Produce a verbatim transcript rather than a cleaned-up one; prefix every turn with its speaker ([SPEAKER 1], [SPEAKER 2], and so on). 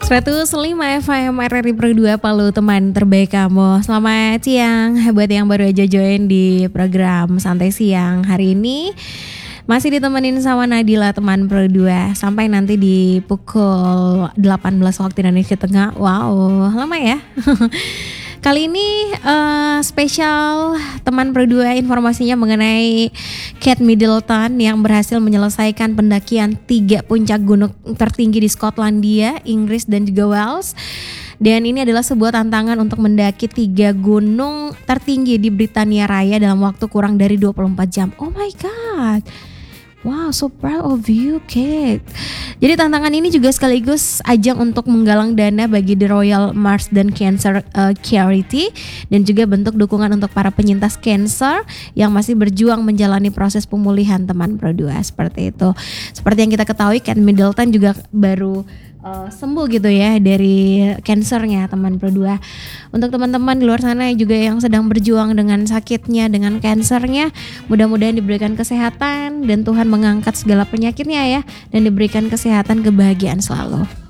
[SPEAKER 1] seratus lima F M R R I Pro dua Palu, teman terbaik kamu. Selamat siang buat yang baru aja join di program Santai Siang. Hari ini masih ditemenin sama Nadila, teman Pro dua, sampai nanti di pukul delapan belas waktu Indonesia Tengah. Wow, lama ya. Kali ini uh, spesial teman Pro dua, informasinya mengenai Kate Middleton yang berhasil menyelesaikan pendakian tiga puncak gunung tertinggi di Skotlandia, Inggris dan juga Wales. Dan ini adalah sebuah tantangan untuk mendaki tiga gunung tertinggi di Britania Raya dalam waktu kurang dari dua puluh empat jam. Oh my god. Wow, so proud of you, Kate. Jadi tantangan ini juga sekaligus ajang untuk menggalang dana bagi The Royal Marsden Cancer uh, Charity dan juga bentuk dukungan untuk para penyintas cancer yang masih berjuang menjalani proses pemulihan, teman Pro dua, seperti itu. Seperti yang kita ketahui, Kate Middleton juga baru uh, sembuh gitu ya dari kansernya, teman Pro dua. Untuk teman-teman di luar sana juga yang sedang berjuang dengan sakitnya, dengan kansernya, mudah-mudahan diberikan kesehatan dan Tuhan mengangkat segala penyakitnya ya, dan diberikan kesehatan, kebahagiaan selalu.